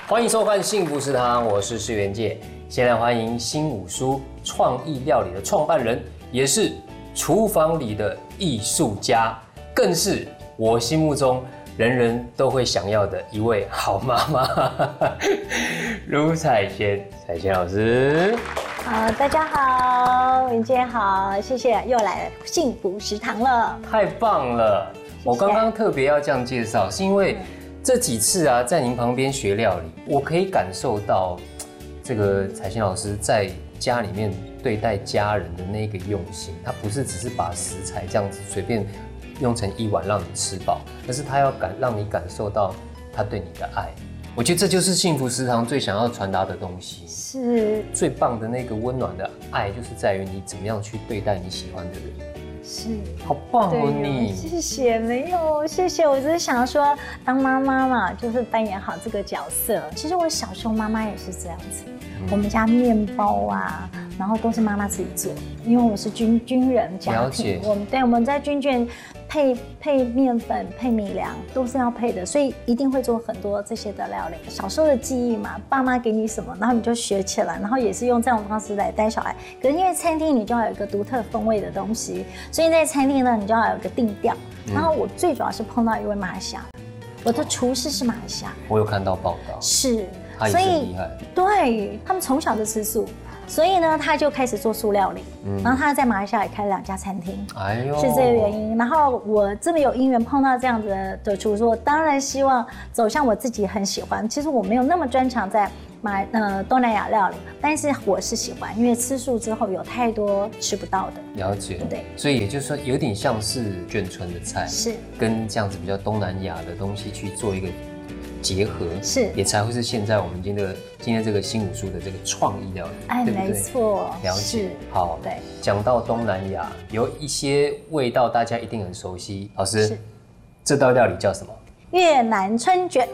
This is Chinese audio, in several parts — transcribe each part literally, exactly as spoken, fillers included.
欢迎收看《幸福食堂》，我是施元介。先来欢迎新武书创意料理的创办人，也是厨房里的艺术家，更是我心目中人人都会想要的一位好妈妈，卢彩仙，彩仙老师。 好，大家好，元介好，谢谢，又来了幸福食堂了， 太棒了！谢谢。我刚刚特别要这样介绍，是因为这几次啊，在您旁边学料理，我可以感受到这个彩仙老师在家里面对待家人的那个用心，他不是只是把食材这样子随便用成一碗让你吃饱，而是他要感让你感受到他对你的爱。我觉得这就是幸福食堂最想要传达的东西， 是最棒的那个温暖的爱，就是在于你怎么样去对待你喜欢的人。 是， 好棒哦你！ 谢谢，没有谢谢，我只是想说，当妈妈嘛，就是扮演好这个角色。其实我小时候妈妈也是这样子，嗯、我们家面包啊，然后都是妈妈自己做，因为我是军军人家庭，我们对我们在军眷配配面粉、配米粮都是要配的，所以一定会做很多这些的料理。小时候的记忆嘛，爸妈给你什么，然后你就学起来，然后也是用这种方式来带小孩。可是因为餐厅你就要有一个独特风味的东西，所以在餐厅呢，你就要有一个定调。然后我最主要是碰到一位马来西亚，我的厨师是马来西亚， 我有看到报道， 是， 他也是厉害， 对他们从小就吃素。所以呢，他就开始做素料理，嗯、然后他在马来西亚也开了两家餐厅，哎呦，是这个原因。然后我这么有因缘碰到这样子的厨师，我当然希望走向我自己很喜欢。其实我没有那么专长在马呃东南亚料理，但是我是喜欢，因为吃素之后有太多吃不到的。 了解， 对， 所以也就是说，有点像是眷村的菜， 是跟这样子比较东南亚的东西去做一个结合， 是也才会是现在我们今天的今天这个新武术的这个创意料理， 哎， 对不对？ 没错， 了解。好， 对。 讲到东南亚，有一些味道大家一定很熟悉。老师，这道料理叫什么？ 越南春卷。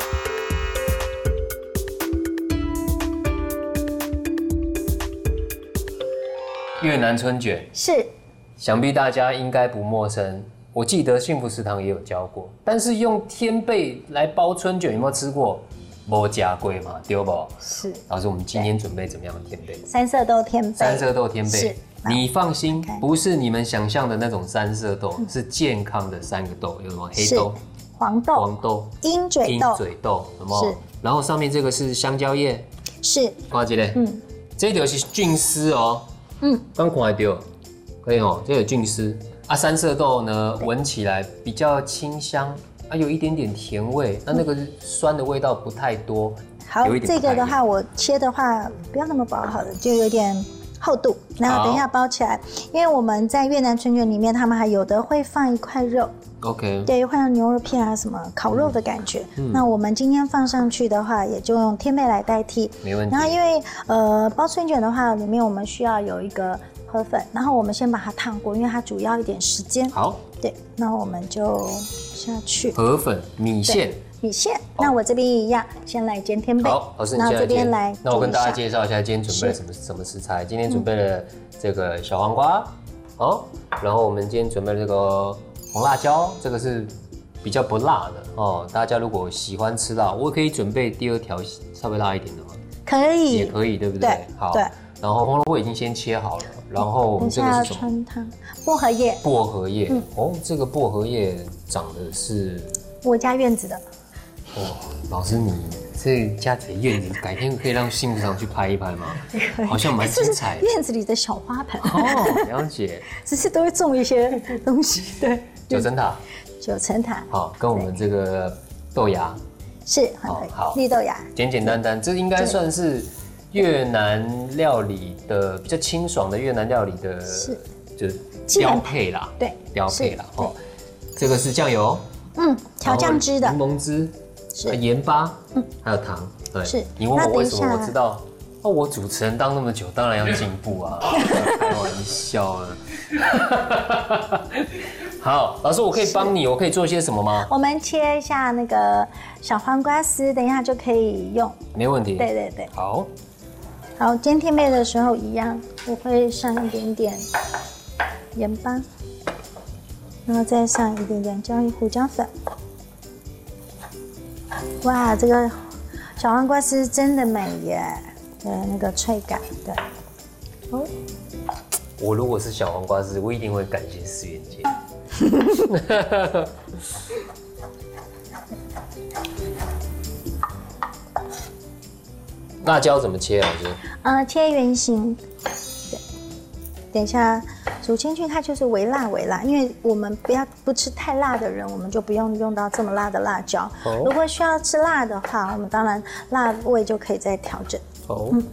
越南春卷是， 想必大家应该不陌生。我记得幸福食堂也有教过，但是用天贝来包春卷有没有吃过？没加贵嘛，对不？ 是。 老师，我们今天准备怎么样的天贝？ 三色豆天贝。 三色豆天贝， 是。 你放心，不是你们想象的那种三色豆，嗯、是健康的三个豆，有什么黑豆、 黄豆、 黄豆、 鹰嘴豆、 鹰嘴豆，有没有？然后上面这个是香蕉叶， 是。 挂记嘞，嗯，这条是菌丝哦， 嗯， 刚看得到，可以哦，这有菌丝。啊，三色豆呢，闻起来比较清香，啊，有一点点甜味，那那个酸的味道不太多。 好，这个的话，我切的话不要那么薄，好了，就有点厚度。然后等一下包起来，因为我们在越南春卷里面，他们还有的会放一块肉。 OK。 对，会像牛肉片啊什么烤肉的感觉。嗯、那我们今天放上去的话，也就用天贝来代替。 没问题。 然后因为呃包春卷的话，里面我们需要有一个河粉，然后我们先把它烫过，因为它主要一点时间。 好， 对，那我们就下去。 河粉、米线、 米线。那我这边也一样，先来煎天贝。 好，老师你先来煎。 这边来， 那我跟大家介绍一下今天准备了什么什么食材。今天准备了这个小黄瓜，哦，然后我们今天准备了这个红辣椒，这个是比较不辣的哦。大家如果喜欢吃辣，我可以准备第二条稍微辣一点的吗？ 可以， 也可以，对不对？ 对， 好。 对。 然后红萝卜已经先切好了，然后我们这个是什么？ 穿烫薄荷叶。 薄荷叶，嗯、哦，这个薄荷叶长的是我家院子的。 哇，老师你这家里的院子，改天可以让幸福堂去拍一拍吗？好像蛮精彩的。 院子里的小花盆。 哦，了解。 只是都会种一些东西，对。 九层塔。 九层塔。 好，跟我们这个豆芽。 是，好，好，绿豆芽。 简简单单，这应该算是越南料理的比较清爽的越南料理的，是，就是标配啦。 对， 标配啦。哦，这个是酱油。 嗯，调酱汁的。 柠檬汁。是盐巴，嗯，还有糖，对。是。你问我为什么我知道？哦，我主持人当那么久，当然要进步啊！开玩笑了。好，老师，我可以帮你，我可以做些什么吗？ 我们切一下那个小黄瓜丝，等一下就可以用。 没问题。 对对对。 好。 好，煎天贝的时候一样，我会上一点点盐巴，然后再上一点点椒胡椒粉。哇，这个小黄瓜丝真的美耶，对，那个脆感，对。哦， 我如果是小黄瓜丝，我一定会感谢思源姐。辣椒怎么切，老师？ 呃，切圆形。对，等一下煮进去，它就是微辣微辣，因为我们不要不吃太辣的人，我们就不用用到这么辣的辣椒。哦、如果需要吃辣的话，我们当然辣味就可以再调整。哦。嗯。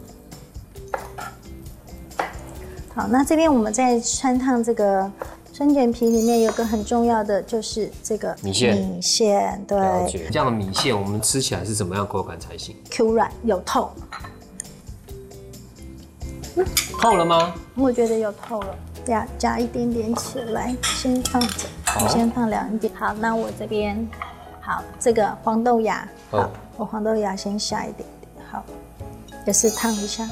好，那这边我们在穿烫这个春卷皮里面有个很重要的就是这个米线， 米线对， 这样的米线我们吃起来是怎么样口感才行 ？Q 软有透， 嗯、透了吗？ 我觉得有透了，加加一点点起来，先放着，我先放凉一点。好，那我这边好，这个黄豆芽，好，哦、我黄豆芽先下一点点，好，也是烫一下。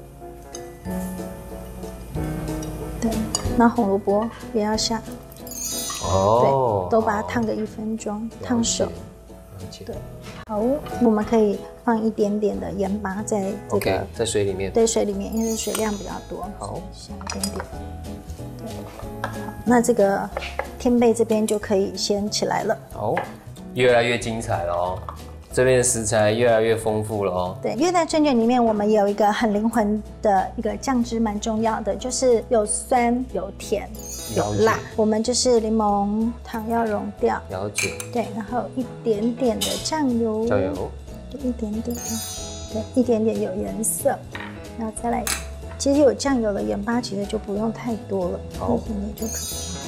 对，那红萝卜也要下，哦，对，都把它烫个一分钟，烫熟。对，好，我们可以放一点点的盐巴在这个 okay, 在水里面， 对，水里面，因为水量比较多，好，下一点点。对，好，那这个天贝这边就可以先起来了。 好，越来越精彩了哦。这边的食材越来越丰富了哦。 对，因为在春卷里面，我们有一个很灵魂的一个酱汁，蛮重要的，就是有酸、有甜、有辣。我们就是柠檬糖要溶掉， 了解。 对，然后一点点的酱油， 酱油， 对，一点点啊，对，一点点有颜色，然后再来，其实有酱油的盐巴其实就不用太多了，好，一点点就可以。